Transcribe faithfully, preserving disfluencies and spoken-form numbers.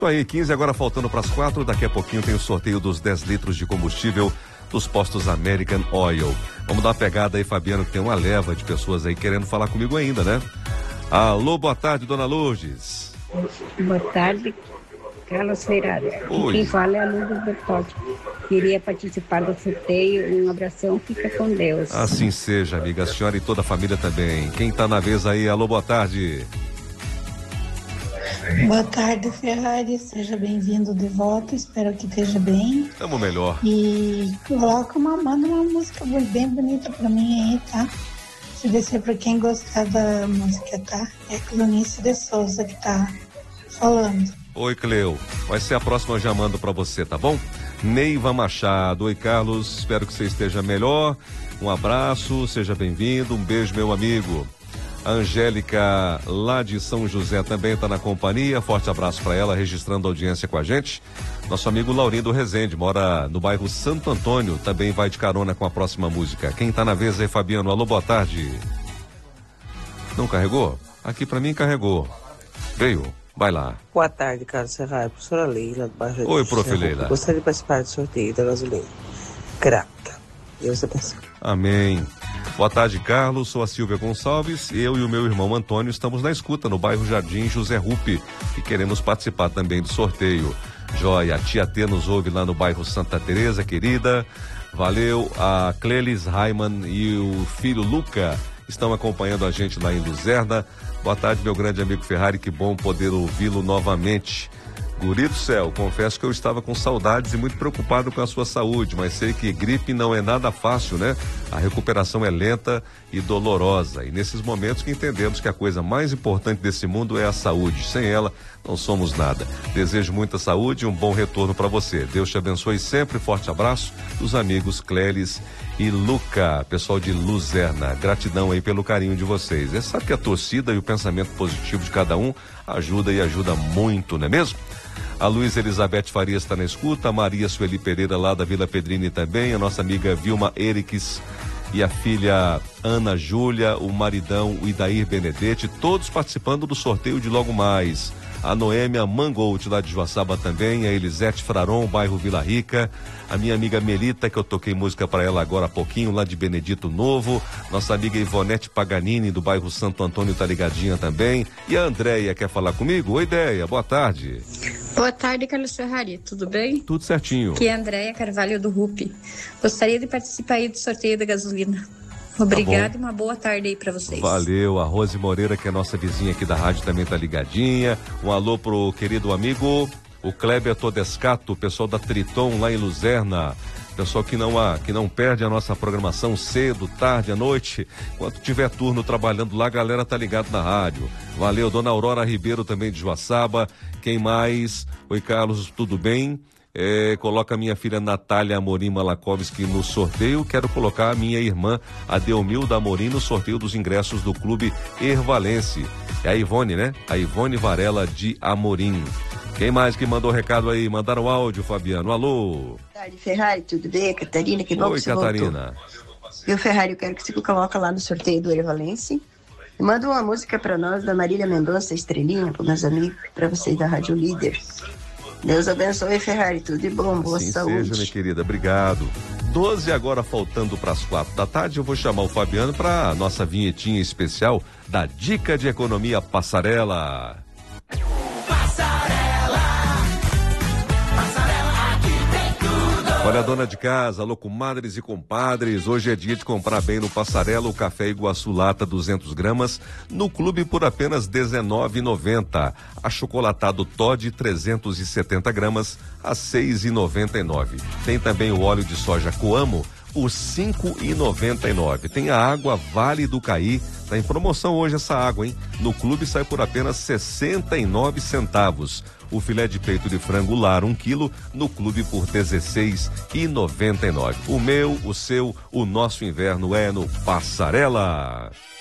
Aí, quinze agora faltando para as quatro, daqui a pouquinho tem o sorteio dos dez litros de combustível dos postos American Oil. Vamos dar uma pegada aí, Fabiano, que tem uma leva de pessoas aí querendo falar comigo ainda, né? Alô, boa tarde, dona Lourdes. Boa tarde, Carlos Ferrari. Quem fala é a Lourdes Bertotti. Queria participar do sorteio. Um abração, fica com Deus. Assim seja, amiga, a senhora e toda a família também. Quem tá na vez aí? Alô, boa tarde. Boa tarde, Ferrari, seja bem-vindo de volta, espero que esteja bem. Tamo melhor. E coloca uma, manda uma música bem bonita pra mim aí, tá? Se descer pra quem gostar da música, tá? É Cleonice de Souza que tá falando. Oi, Cleo, vai ser a próxima, já mando pra você, tá bom? Neiva Machado, oi, Carlos, espero que você esteja melhor. Um abraço, seja bem-vindo, um beijo, meu amigo. A Angélica, lá de São José, também está na companhia. Forte abraço para ela, registrando audiência com a gente. Nosso amigo Laurindo Rezende, mora no bairro Santo Antônio, também vai de carona com a próxima música. Quem está na vez aí, Fabiano? Alô, boa tarde. Não carregou? Aqui para mim carregou. Veio, vai lá. Boa tarde, Carlos Ferrari. Professora Leila, do bairro. Oi, prof. Leila. Gostaria de participar do sorteio da gasolina. Grata. Deus abençoe. Amém. Boa tarde, Carlos. Sou a Silvia Gonçalves. Eu e o meu irmão Antônio estamos na escuta no bairro Jardim José Rupi e queremos participar também do sorteio. Joia, a tia T nos ouve lá no bairro Santa Teresa, querida. Valeu. A Clelis Raiman e o filho Luca estão acompanhando a gente lá em Luzerna. Boa tarde, meu grande amigo Ferrari. Que bom poder ouvi-lo novamente. Guri do céu, confesso que eu estava com saudades e muito preocupado com a sua saúde, mas sei que gripe não é nada fácil, né? A recuperação é lenta e dolorosa, e nesses momentos que entendemos que a coisa mais importante desse mundo é a saúde. Sem ela, não somos nada. Desejo muita saúde e um bom retorno para você. Deus te abençoe sempre. Forte abraço dos amigos Clélis e Luca, pessoal de Luzerna. Gratidão aí pelo carinho de vocês. É, sabe que a torcida e o pensamento positivo de cada um ajuda e ajuda muito, não é mesmo? A Luiz Elizabeth Farias está na escuta, a Maria Sueli Pereira lá da Vila Pedrini também, a nossa amiga Vilma Eriques e a filha Ana Júlia, o maridão o Idair Benedetti, todos participando do sorteio de logo mais. A Noêmia Mangold lá de Joaçaba também, a Elisete Fraron, bairro Vila Rica, a minha amiga Melita, que eu toquei música para ela agora há pouquinho, lá de Benedito Novo, nossa amiga Ivonete Paganini, do bairro Santo Antônio, tá ligadinha também, e a Andréia quer falar comigo? Oi, Ideia, boa tarde. Boa tarde, Carlos Ferrari, tudo bem? Tudo certinho. Aqui é a Andréia Carvalho do Rupi. Gostaria de participar aí do sorteio da gasolina. Obrigada, tá, e uma boa tarde aí pra vocês. Valeu, a Rose Moreira, que é nossa vizinha aqui da rádio, também tá ligadinha. Um alô pro querido amigo, o Kleber Todescato, pessoal da Triton lá em Luzerna. Pessoal que não, há, que não perde a nossa programação cedo, tarde, à noite. Enquanto tiver turno trabalhando lá, a galera tá ligado na rádio. Valeu, dona Aurora Ribeiro também de Joaçaba. Quem mais? Oi, Carlos, tudo bem? É, coloca a minha filha Natália Amorim Malakovski no sorteio. Quero colocar a minha irmã Adelmilda Amorim no sorteio dos ingressos do Clube Ervalense. É a Ivone, né? A Ivone Varela de Amorim. Quem mais que mandou recado aí? Mandaram áudio, Fabiano. Alô? Boa tarde, Ferrari, tudo bem? Catarina, que bom Oi, que você Catarina. voltou. Viu, Ferrari, eu quero que você coloque lá no sorteio do Ervalense. E manda uma música pra nós da Marília Mendonça, Estrelinha, para meus amigos, para vocês da Rádio Líder. Deus abençoe, Ferrari, tudo de bom, boa assim saúde. Seja, minha querida, obrigado. doze agora faltando para as quatro da tarde, eu vou chamar o Fabiano para nossa vinhetinha especial da Dica de Economia Passarela. Olha, dona de casa, alô, comadres e compadres, hoje é dia de comprar bem no Passarela o café Iguaçu Lata duzentos gramas, no clube por apenas dezenove reais e noventa centavos. Achocolatado Toddy trezentos e setenta gramas a seis reais e noventa e nove centavos. Tem também o óleo de soja Coamo por cinco reais e noventa e nove centavos. Tem a água Vale do Caí, tá em promoção hoje essa água, hein? No clube sai por apenas sessenta e nove centavos. O filé de peito de frango lar, um quilo, no clube por dezesseis reais e noventa e nove centavos. O meu, o seu, o nosso inverno é no Passarela.